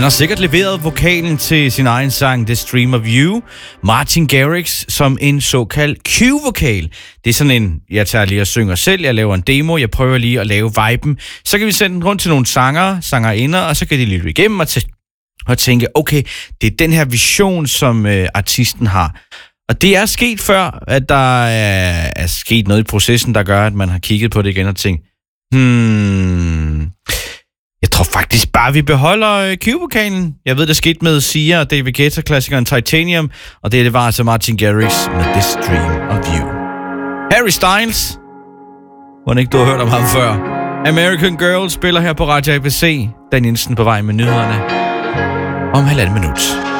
han har sikkert leveret vokalen til sin egen sang This Dream of You, Martin Garrix, som en såkaldt Q-vokal. Det er sådan en, jeg tager lige og synger selv, jeg laver en demo, jeg prøver lige at lave viben. Så kan vi sende den rundt til nogle sangerinder, og så kan de lytte igennem og tænke, okay, det er den her vision, som artisten har. Og det er sket før, at der er sket noget i processen, der gør, at man har kigget på det igen og tænkt, jeg tror faktisk bare, vi beholder Q-vokalen. Jeg ved, det skete med Sia og David Guetta-klassikeren Titanium, og det var altså Martin Garrix med This Dream of You. Harry Styles, hvor ikke du har hørt om ham før. American Girl spiller her på Radio ABC. Dan Jensen på vej med nyhederne om 1,5 minut.